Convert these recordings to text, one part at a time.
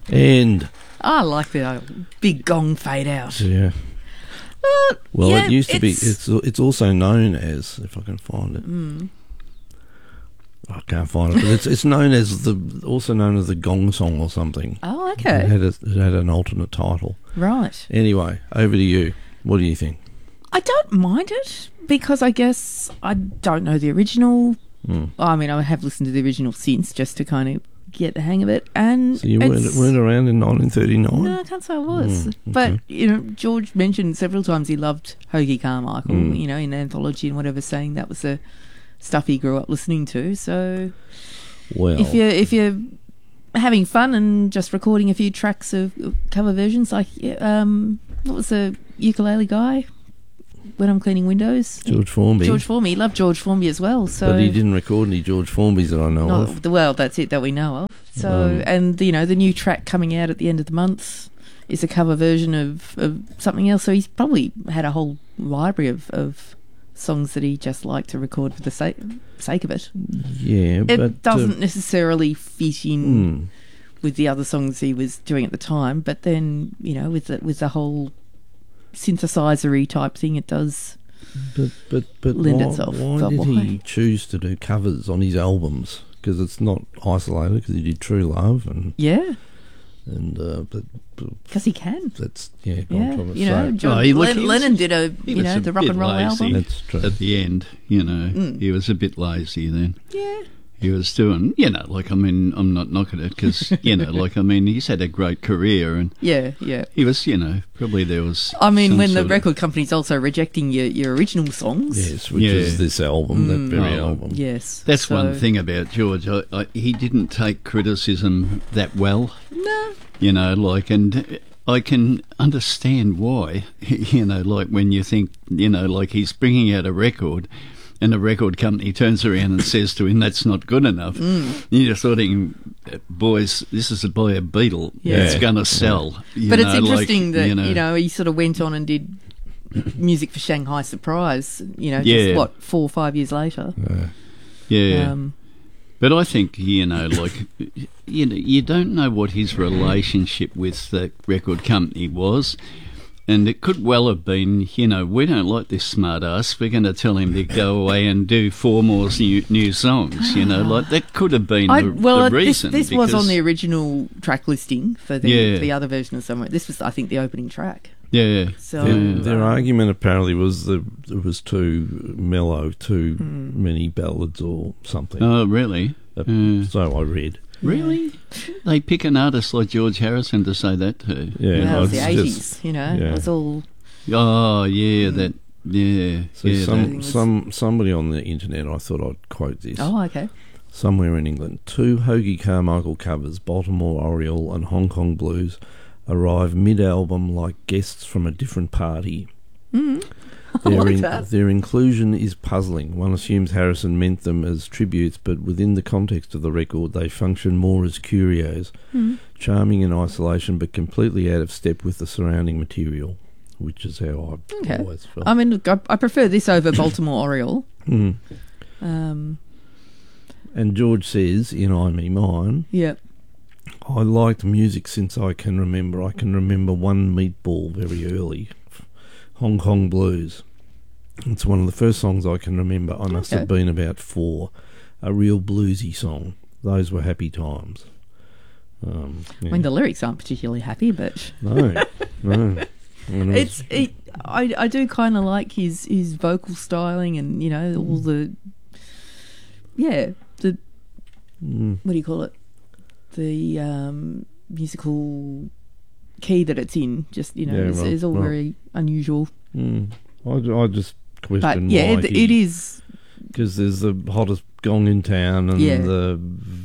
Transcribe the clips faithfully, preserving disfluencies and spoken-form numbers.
And I like the uh, big gong fade out. yeah. Uh, Well, yeah, it used to it's- be. It's it's also known as, if I can find it. Mm. I can't find it, but it's it's known as the also known as the Gong Song or something. Oh, It okay. had a, it had an alternate title. Right. Anyway, over to you. What do you think? I don't mind it because I guess I don't know the original. Mm. I mean, I have listened to the original since just to kind of get the hang of it. And So you weren't, it's- weren't around in nineteen thirty-nine? No, I can't say I was. Mm, But, okay. you know, George mentioned several times he loved Hoagie Carmichael, Mm. you know, in Anthology and whatever, saying that was the stuff he grew up listening to. So Well, if you're, if you're having fun and just recording a few tracks of cover versions, like, um, what was the ukulele guy when I'm cleaning windows? George Formby. George Formby. He loved George Formby as well. So But he didn't record any George Formby's that I know Not, of. the well, that's it that we know of. So, Um, and you know, the new track coming out at the end of the month is a cover version of, of something else. So he's probably had a whole library of, of songs that he just liked to record for the sake sake of it. Yeah, It but doesn't uh, necessarily fit in mm, with the other songs he was doing at the time. But then, you know, with the, with the whole synthesizer-y type thing, it does. but but but lend why, itself why that did he way. choose to do covers on his albums? Because it's not isolated. Because he did True Love and Yeah, and uh, but, but because he can. that's yeah. I'm Yeah, trying to you know, say. John, Oh, he- look, Len- he was- Lennon did a he you was know a the rock bit and roll lazy. album. That's true. At the end, you know, Mm. he was a bit lazy then. Yeah, He was doing, you know, like, I mean, I'm not knocking it because, you know, like, I mean, he's had a great career and yeah, yeah. he was, you know, probably there was. I mean, some when the sort of- record company's also rejecting your, your original songs. Yes, which Yeah. is this album, that Mm. very Oh, album. Yes. That's so- one thing about George. I, I, he didn't take criticism that well, No. you know, like, and I can understand why, you know, like when you think, you know, like he's bringing out a record and the record company turns around and says to him, that's not good enough. Mm. You're just thinking, boys, this is by a Beatle. Yeah. It's going to sell. You But know, it's interesting like, that, you know, you know, he sort of went on and did music for Shanghai Surprise, you know, Yeah. just, what, four or five years later. Uh, yeah. Um, But I think, you know, like, you know, you don't know what his relationship with the record company was. And it could well have been, you know, we don't like this smart ass. We're going to tell him to go away and do four more new, new songs, you know. Like, that could have been I, the, well, the uh, this, reason. this was on because- the original track listing for the, Yeah. the other version of Somewhere. This was, I think, the opening track. Yeah. So, their, Yeah. their um, argument apparently was that it was too mellow, too Mm. many ballads or something. Oh, really? Uh, Uh, So I read. really? They pick an artist like George Harrison to say that to. Yeah, that no, was the it's eighties, just- you know. yeah. It was all... Oh, yeah, that. Yeah. So yeah, some that- some somebody on the internet, I thought I'd quote this. Oh, okay. Somewhere in England, two Hoagie Carmichael covers, Baltimore Oriole and Hong Kong Blues, arrive mid-album like guests from a different party. Mm. I Their, like in- that. their inclusion is puzzling. One assumes Harrison meant them as tributes, but within the context of the record, they function more as curios, Mm. charming in isolation, but completely out of step with the surrounding material, which is how I've Okay. always felt. I mean, look, I, I prefer this over Baltimore Oriole. Mm. Um, And George says, in I Me Mine, yeah. I liked music since I can remember. I can remember One Meatball very early, Hong Kong Blues. It's one of the first songs I can remember. I must Okay. have been about four. A real bluesy song. Those were happy times. Um, yeah. I mean, the lyrics aren't particularly happy, but No, no. And it it's. It, I I do kind of like his his vocal styling and you know all the. Yeah, the mm, what do you call it? The um, musical key that it's in. Just you know, Yeah, is, right, is all right. very unusual. mm. I, I just But question yeah, why it, it is. because there's the hottest gong in town and Yeah. the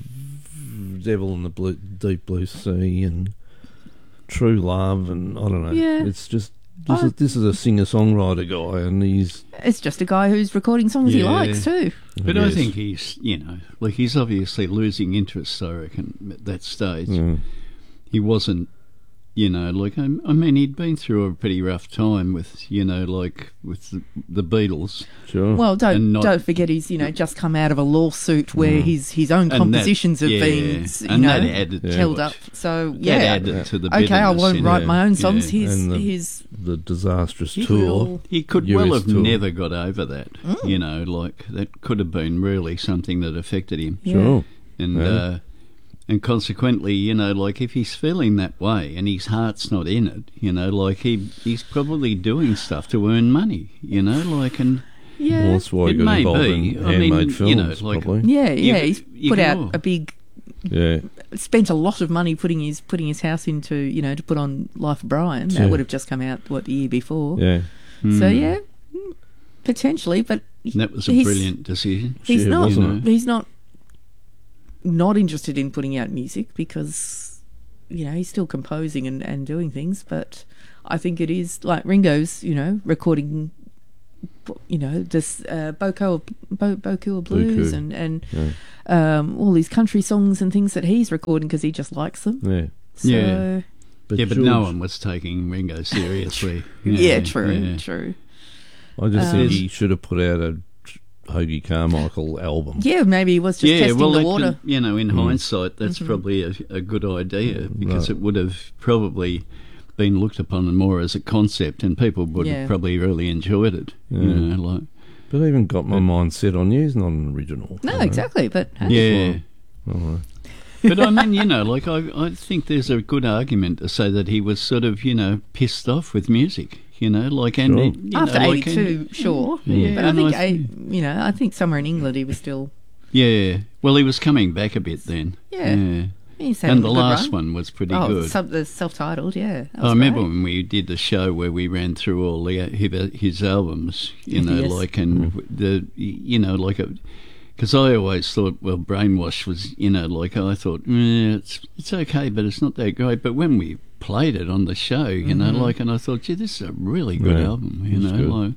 Devil in the blue, Deep Blue Sea and True Love and I don't know. Yeah. It's just this I- is this is a singer songwriter guy and he's It's just a guy who's recording songs he Yeah. likes too. But I yes. think he's, you know, like he's obviously losing interest, I reckon, at that stage. Mm. He wasn't you know, like I, I mean, he'd been through a pretty rough time with, you know, like with the, the Beatles. Sure. Well, don't And not- don't forget he's you know just come out of a lawsuit where his his own And that- compositions have yeah, been you and know that added to held it. up. So That yeah, added to the okay, I bitterness won't in write it. my own songs. Yeah. His And the- his the disastrous he tour. will- He could U S well have tour. never got over that. You know, like that could have been really something that affected him. Yeah. Sure. And Yeah. uh, and consequently, you know, like if he's feeling that way and his heart's not in it, you know, like he he's probably doing stuff to earn money, you know, like and yeah. Well, that's why It he got may involved be. in I handmade mean, films, you know, like- probably. yeah, yeah, You- he's you put can out all- a big, Yeah. spent a lot of money putting his putting his house into, you know, to put on Life of Brian. That Yeah. would have just come out what the year before. Yeah. So Hmm. yeah, mm, potentially, but that was a he's- brilliant decision. He's Yeah, not. wasn't it? He's not not interested in putting out music because you know he's still composing and, and doing things. But I think it is like Ringo's, you know, recording, you know, this uh, Boko Bo, Bokua Blues Boku. and and Yeah. um, all these country songs and things that he's recording because he just likes them. Yeah. So, Yeah. But yeah, but George, no one was taking Ringo seriously. yeah, true, yeah. true. I just Um, think he should have put out a Hoagie Carmichael album. Yeah, maybe he was just Yeah, testing well, the that water. could- you know, in hindsight, that's Mhm. probably a, a good idea because Right. it would have probably been looked upon more as a concept, and people would Yeah. have probably really enjoyed it. You Yeah. know, like But I even got my mind set on you. It's not an original. No, you know. exactly. But hey, yeah. All right. But I mean, you know, like I, I think there's a good argument to say that he was sort of, you know, pissed off with music. You know, like and Sure. it- you after know, like, eighty-two, and- sure. Yeah, But I and think, I I, th- you know, I think somewhere in England he was still. yeah. Well, he was coming back a bit then. Yeah. yeah. He's having And the a good last run. one was pretty oh, good. Sub, the self-titled, yeah. That I was remember great. when we did the show where we ran through all the, his, his albums, you know, Yes. like, and the, you know, like, because I always thought, well, Brainwash was, you know, like, I thought, eh, it's it's okay, but it's not that great. But when we played it on the show, you know, like, and I thought, gee, this is a really good Yeah, album, you it's know, good. like,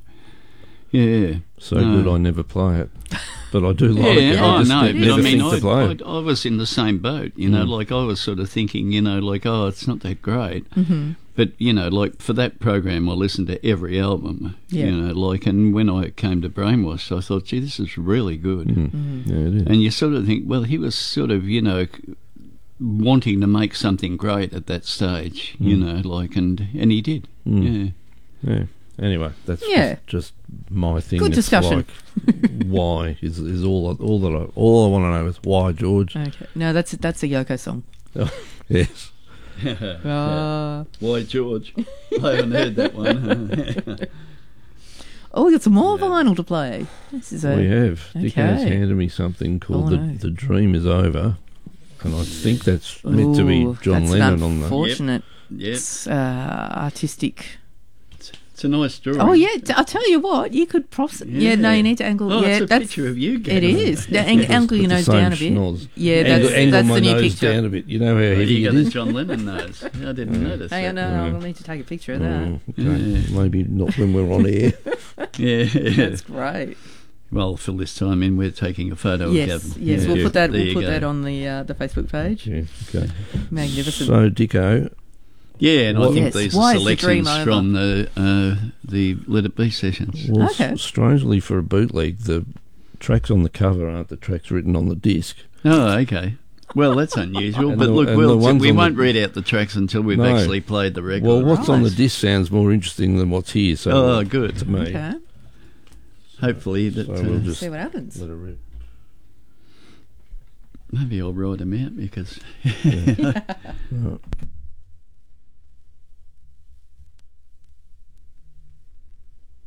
yeah. So No. good I never play it. But I do like Yeah, it. oh I just no, don't- but never I mean, think I, to play I, it. I was in the same boat, you know, Mm. like I was sort of thinking, you know, like, oh, it's not that great. Mm-hmm. But, you know, like for that program, I listened to every album, Yeah. you know, like, and when I came to Brainwash, I thought, gee, this is really good. Mm. Mm-hmm. Yeah, it is. And you sort of think, well, he was sort of, you know, wanting to make something great at that stage, you Mm. know, like, and, and he did. Mm. Yeah. Yeah. Anyway, that's Yeah. just, just my thing. Good It's discussion. Like, why is is all I- all that I all I want to know is why, George? Okay. No, that's that's a Yoko song. Yes. Uh, Why, George? I haven't heard that one. oh, we got some more vinyl to play. This is a. We have. Dick has okay. handed me something called Oh, the, no. the Dream Is Over. And I think that's meant to be Ooh, John that's Lennon an on the. unfortunate yeah, uh, artistic. it's a nice drawing. Oh yeah, t- I'll tell you what, you could props. Yeah, Yeah. no, you need to angle. Oh, yeah, it's a that's picture of you, it Gavin. is. The ang- angle your With the nose same down a bit. schnoz. Yeah, Angle, that's angle that's my the new nose picture. down a bit. You know how Oh, heavy you it got a is? John Lennon nose. I didn't notice Hang on, that. no, Yeah. we'll need to take a picture of that. Oh, okay. Yeah. Maybe not when we're on air. Yeah. That's great. Well, fill this time in, we're taking a photo Yes, of Gavin. yes, Yeah. we'll put that. There We'll you put go. that on the uh, the Facebook page. Yeah, okay. Magnificent. So, Dicko, Yeah, and I Well, think yes, these why are is the dream selections over? from the uh, the Let It Be sessions. well, Okay. s- strangely for a bootleg, the tracks on the cover aren't the tracks written on the disc. Oh, okay. Well, that's unusual. And but the- look, and we'll, the ones we on the- won't read out the tracks until we've No. actually played the record. Well, what's on the Right. disc sounds more interesting than what's here. So, Oh, good. to me. Okay. Hopefully, that, So uh, we'll just See what happens. let it rip. maybe I'll write them out because Right.